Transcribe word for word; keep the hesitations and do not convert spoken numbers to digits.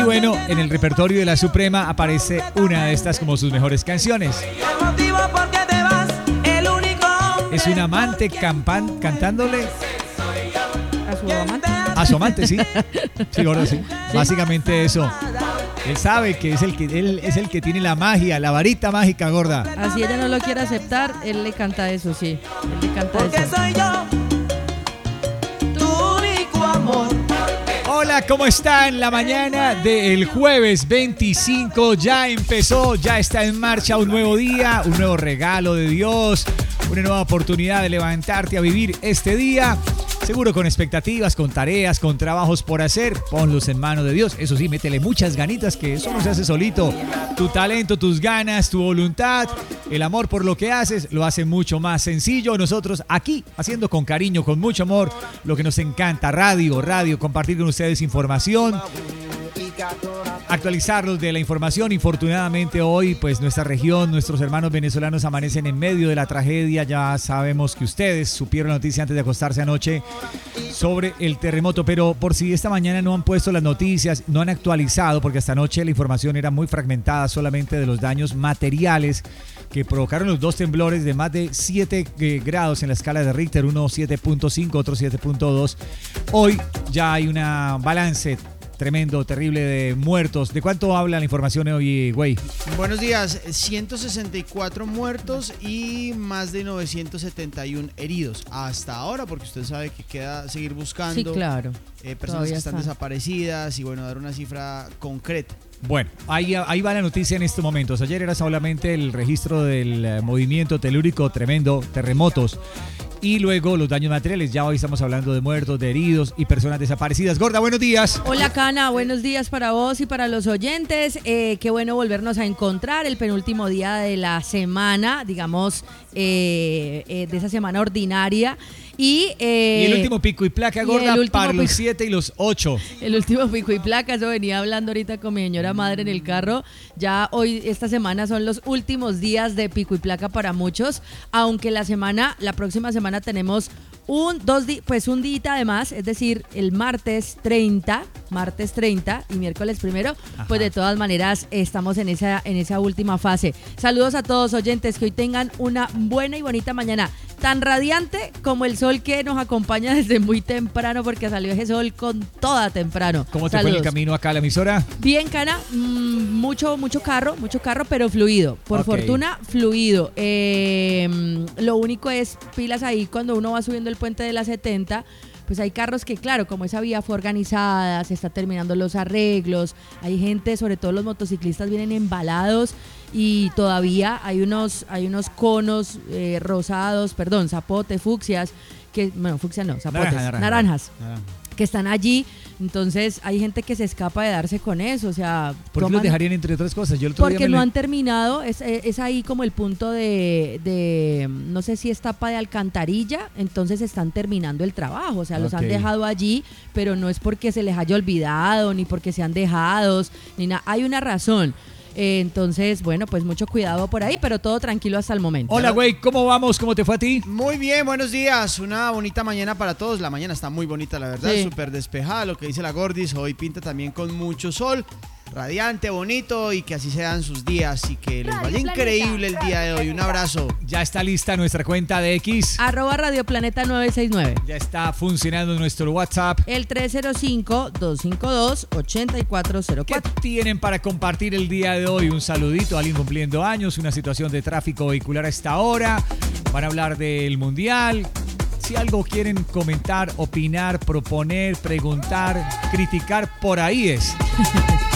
Y bueno, en el repertorio de la Suprema aparece una de estas como sus mejores canciones. Es un amante campan, cantándole a su amante. A su amante, sí. Sí, gordo, sí. ¿Sí? Básicamente eso. Él sabe que es el que él es el que tiene la magia, la varita mágica, gorda. Así ella no lo quiere aceptar, él le canta eso, sí. Él le canta Porque eso. soy yo, tu único amor. Hola, ¿cómo están? La mañana del jueves veinticinco ya empezó, ya está en marcha un nuevo día, un nuevo regalo de Dios, una nueva oportunidad de levantarte a vivir este día. Seguro con expectativas, con tareas, con trabajos por hacer, ponlos en manos de Dios. Eso sí, métele muchas ganitas, que eso no se hace solito. Tu talento, tus ganas, tu voluntad, el amor por lo que haces, lo hace mucho más sencillo. Nosotros aquí, haciendo con cariño, con mucho amor, lo que nos encanta, radio, radio, compartir con ustedes información, actualizarlos de la información. Infortunadamente hoy, pues nuestra región, nuestros hermanos venezolanos amanecen en medio de la tragedia. Ya sabemos que ustedes supieron la noticia antes de acostarse anoche sobre el terremoto, pero por si esta mañana no han puesto las noticias, no han actualizado, porque hasta anoche la información era muy fragmentada solamente de los daños materiales que provocaron los dos temblores de más de siete eh, grados en la escala de Richter, uno siete punto cinco, otro siete punto dos. Hoy ya hay una balance tremendo, terrible de muertos. ¿De cuánto habla la información hoy, güey? Buenos días, ciento sesenta y cuatro muertos y más de novecientos setenta y uno heridos hasta ahora, porque usted sabe que queda seguir buscando. Sí, claro. Eh, personas Todavía que están está. desaparecidas y bueno, dar una cifra concreta. Bueno, ahí, ahí va la noticia en estos momentos. Ayer era solamente el registro del eh, movimiento telúrico tremendo, terremotos. Y luego los daños materiales. Ya hoy estamos hablando de muertos, de heridos y personas desaparecidas. Gorda, buenos días. Hola, Cana, buenos días para vos y para los oyentes. Eh, qué bueno volvernos a encontrar el penúltimo día de la semana, digamos, eh, eh, de esa semana ordinaria. Y, eh, y el último pico y placa, gorda, para los siete y los ocho. El último pico y placa, eso venía hablando ahorita con mi señora madre en el carro. Ya hoy, esta semana, son los últimos días de pico y placa para muchos, aunque la semana, la próxima semana tenemos un, dos di- pues un día además, es decir, el martes treinta, martes treinta y miércoles primero, Ajá. Pues de todas maneras estamos en esa, en esa última fase. Saludos a todos oyentes, que hoy tengan una buena y bonita mañana, tan radiante como el sol que nos acompaña desde muy temprano, porque salió ese sol con toda temprano. ¿Cómo te Saludos. fue el camino acá a la emisora? Bien, Cana, mmm, mucho, mucho carro, mucho carro, pero fluido. Por Okay. fortuna, fluido. Eh, lo único es pilas ahí cuando uno va subiendo el puente de la setenta. Pues hay carros que, claro, como esa vía fue organizada, se está terminando los arreglos, hay gente, sobre todo los motociclistas, vienen embalados y todavía hay unos, hay unos conos eh, rosados, perdón, zapote, fucsias, que, bueno, fucsia no, zapotes, Naranja, naranja. naranjas, Naranja. que están allí. Entonces hay gente que se escapa de darse con eso, o sea, ¿Por qué toman- los dejarían entre otras cosas? Yo el otro porque día me no le- han terminado, es, es ahí como el punto de, de, no sé si es tapa de alcantarilla, entonces están terminando el trabajo, o sea, los Ok. han dejado allí, pero no es porque se les haya olvidado, ni porque sean dejados, ni nada, hay una razón. Eh, entonces, bueno, pues mucho cuidado por ahí, pero todo tranquilo hasta el momento. Hola, güey, ¿cómo vamos? ¿Cómo te fue a ti? Muy bien, buenos días. Una bonita mañana para todos. La mañana está muy bonita, la verdad. Sí. Súper despejada, lo que dice la Gordis. Hoy pinta también con mucho sol. Radiante, bonito, y que así sean sus días y que les vaya increíble el día de hoy. Un abrazo. Ya está lista nuestra cuenta de X. Arroba Radio Planeta nueve seis nueve. Ya está funcionando nuestro WhatsApp. El tres cero cinco, dos cinco dos, ocho cuatro cero ¿Qué cuatro. tienen para compartir el día de hoy? Un saludito a alguien cumpliendo años, una situación de tráfico vehicular a esta hora. Van a hablar del Mundial. Si algo quieren comentar, opinar, proponer, preguntar, criticar, por ahí es.